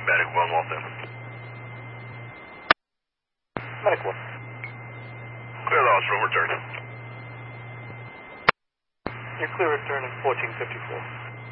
Medic 1, Walton. Medic 1. Clear the hospital, return. You're clear return in 1454.